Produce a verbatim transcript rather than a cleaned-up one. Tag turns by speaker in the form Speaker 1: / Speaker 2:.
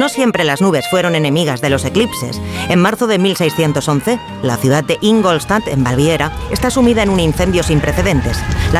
Speaker 1: no siempre las nubes fueron enemigas de los eclipses. En marzo de mil seiscientos once, la ciudad de Ingolstadt, en Baviera, está sumida en un incendio sin precedentes. La